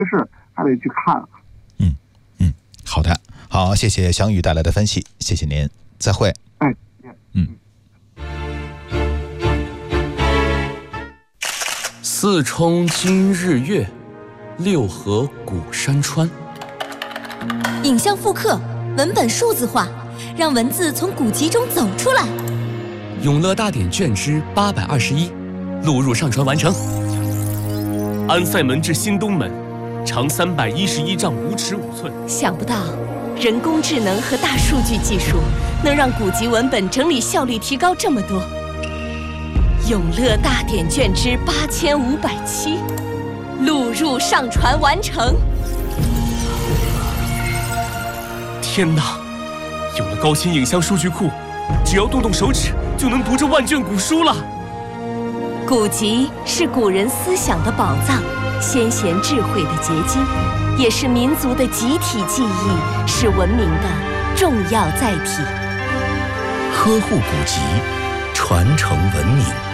事还得去看。 好的，好，谢谢翔宇带来的分析，谢谢您，再会。 四冲今日月，六合古山川。 影像复刻，文本数字化，让文字从古籍中走出来。 永乐大典卷之821，录入上传完成。安塞门至新东门，长311丈5尺5寸。 想不到，人工智能和大数据技术能让古籍文本整理效率提高这么多。永乐大典卷之8507，录入上传完成。 天哪！有了高清影像数据库，只要动动手指就能读这万卷古书了。 古籍是古人思想的宝藏，先贤智慧的结晶，也是民族的集体记忆，是文明的重要载体。 呵护古籍，传承文明。